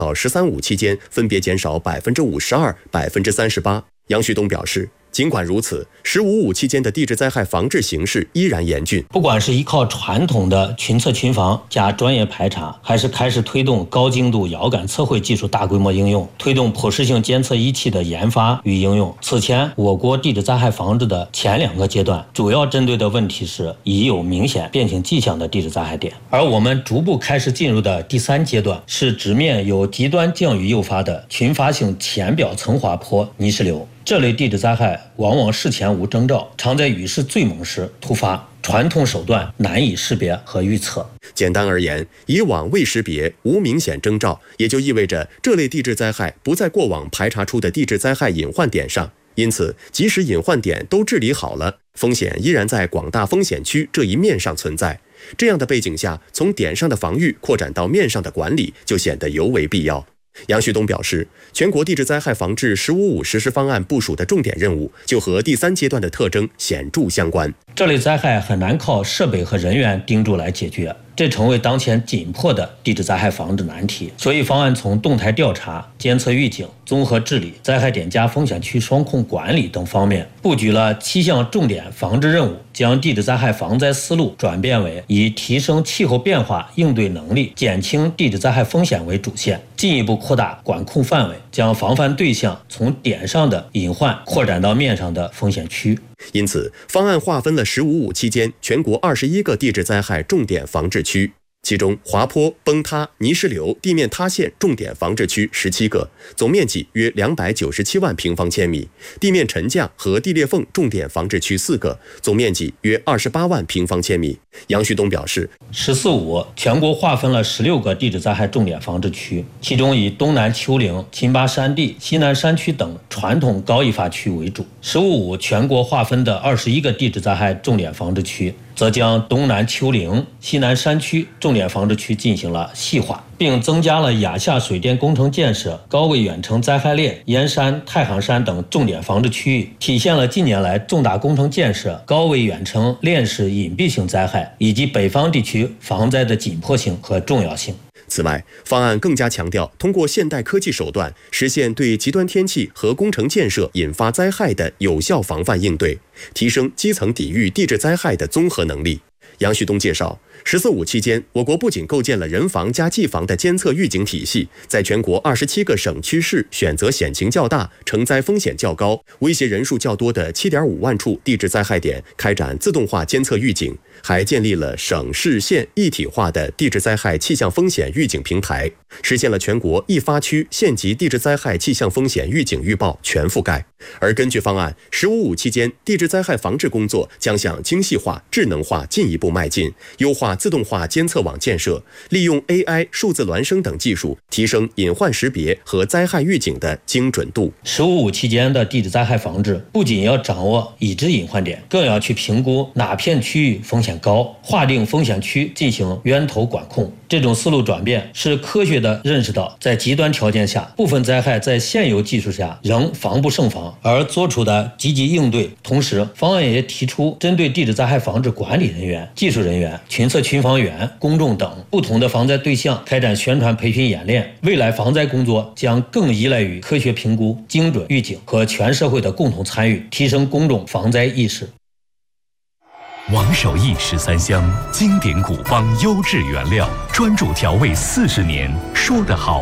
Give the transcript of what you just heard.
到“十三五”期间分别减少52%、38%。杨旭东表示，尽管如此，“15·5”期间的地质灾害防治形势依然严峻。 不管是依靠传统的群测群防加专业排查，还是开始推动高精度遥感测绘技术大规模应用，推动普适性监测仪器的研发与应用。此前，我国地质灾害防治的前2个阶段，主要针对的问题是已有明显变形迹象的地质灾害点，而我们逐步开始进入的第3阶段，是直面有极端降雨诱发的群发性浅表层滑坡泥石流。这类地质灾害往往事前无征兆，常在雨势最猛时突发，传统手段难以识别和预测。 简单而言，以往未识别、无明显征兆，也就意味着这类地质灾害不在过往排查出的地质灾害隐患点上。因此，即使隐患点都治理好了，风险依然在广大风险区这一面上存在。这样的背景下，从点上的防御扩展到面上的管理，就显得尤为必要。杨旭东表示，全国地质灾害防治“15·5”实施方案部署的重点任务，就和第3阶段的特征显著相关。 这类灾害很难靠设备和人员盯住来解决，这成为当前紧迫的地质灾害防治难题。所以，方案从动态调查、监测预警、综合治理、灾害点加风险区双控管理等方面，布局了7项重点防治任务，将地质灾害防灾思路转变为以提升气候变化应对能力、减轻地质灾害风险为主线，进一步扩大管控范围，将防范对象从点上的隐患扩展到面上的风险区。 因此，方案划分了“15·5”期间全国21个地质灾害重点防治区，其中滑坡、崩塌、泥石流、地面塌陷重点防治区17个，总面积约297万平方千米；地面沉降和地裂缝重点防治区4个，总面积约28万平方千米。杨旭东表示 ，“14·5”全国划分了16个地质灾害重点防治区，其中以东南丘陵、秦巴山地、西南山区等传统高易发区为主。“15·5”全国划分的21个地质灾害重点防治区，则将东南丘陵、西南山区重点防治区进行了细化，并增加了亚下水电工程建设、高位远程灾害链、燕山、太行山等重点防治区域，体现了近年来重大工程建设、高位远程链式隐蔽性灾害以及北方地区防灾的紧迫性和重要性。 此外，方案更加强调通过现代科技手段，实现对极端天气和工程建设引发灾害的有效防范应对，提升基层抵御地质灾害的综合能力。杨旭东介绍，“14·5”期间，我国不仅构建了人防加技防的监测预警体系，在全国27个省区市选择险情较大、承灾风险较高、威胁人数较多的7.5万处地质灾害点开展自动化监测预警，还建立了省市县一体化的地质灾害气象风险预警平台，实现了全国1发区县级地质灾害气象风险预警预报全覆盖。而根据方案，“15·5”期间地质灾害防治工作将向精细化、智能化进一步迈进，优化自动化监测网建设，利用 AI、数字孪生等技术，提升隐患识别和灾害预警的精准度。 “15·5”期间的地质灾害防治不仅要掌握已知隐患点，更要去评估哪片区域风险高，划定风险区进行源头管控。这种思路转变是科学地认识到，在极端条件下，部分灾害在现有技术下仍防不胜防，而做出的积极应对。同时，方案也提出针对地质灾害防治管理人员、技术人员、群测群防员、公众等不同的防灾对象开展宣传培训演练。未来防灾工作将更依赖于科学评估、精准预警和全社会的共同参与，提升公众防灾意识。 王守义13香，经典古方优质原料，专注调味40年，说得好